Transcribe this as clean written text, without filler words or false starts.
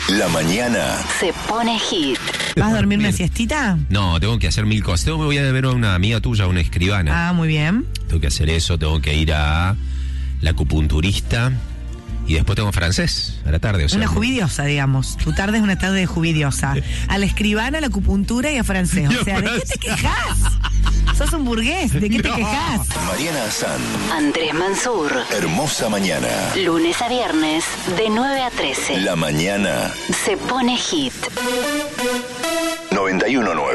La mañana se pone hit. ¿Vas a dormir una siestita? No, tengo que hacer 1000 cosas. Me voy a ver a una amiga tuya, una escribana. Ah, muy bien. Tengo que hacer eso, tengo que ir a la acupunturista. Y después tengo francés a la tarde. O sea, una jubiliosa, digamos. Tu tarde es una tarde de jubiliosa. A la escribana, a la acupuntura y a francés. O sea, ¿de qué te quejas? Sos un burgués, ¿de qué te quejas? Mariana San, Andrés Mansur. Hermosa mañana. Lunes a viernes, de 9 a 13. La mañana Se pone hit. 91.9.